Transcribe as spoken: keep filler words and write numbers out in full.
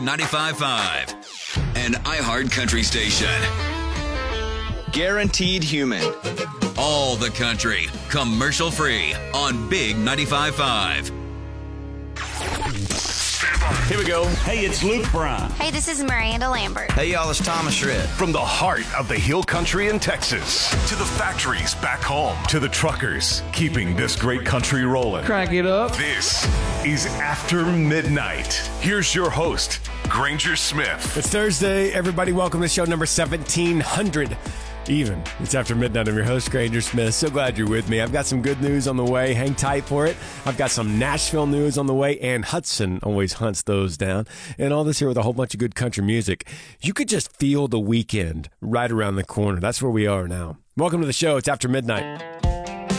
ninety-five point five, an iHeart country station. Guaranteed Human. All the country, commercial free on Big ninety-five point five. Here we go. Hey, it's Luke Bryan. Hey, this is Miranda Lambert. Hey, y'all, it's Thomas Shred. From the heart of the hill country in Texas to the factories back home to the truckers keeping this great country rolling. Crank it up. This is After Midnight. Here's your host, Granger Smith. It's Thursday. Everybody, welcome to show number seventeen hundred. Even. It's After Midnight. I'm your host, Granger Smith. So glad you're with me. I've got some good news on the way. Hang tight for it. I've got some Nashville news on the way, and Hudson always hunts those down. And all this here with a whole bunch of good country music. You could just feel the weekend right around the corner. That's where we are now. Welcome to the show. It's After Midnight.